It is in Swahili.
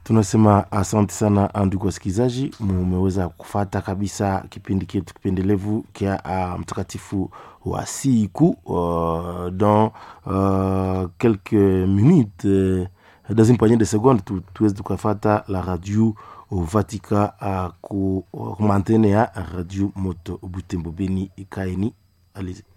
Tunasema asante sana ndugu wasikilizaji, mmeweza kufuata kabisa kipindi chetu kipendelevu kia mtakatifu wa siku dans quelques minutes dans une poignée de secondes tuweze tukafuata la radio Vatika ku mantene ya radio moto Butembo Beni ikaeni. Allez.